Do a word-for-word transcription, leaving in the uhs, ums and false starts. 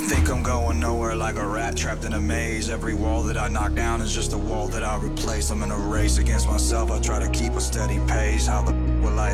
think I'm going nowhere like a rat trapped in a maze. Every wall that I knock down is just a wall that I replace. I'm in a race against myself, I try to keep a steady pace. How the will I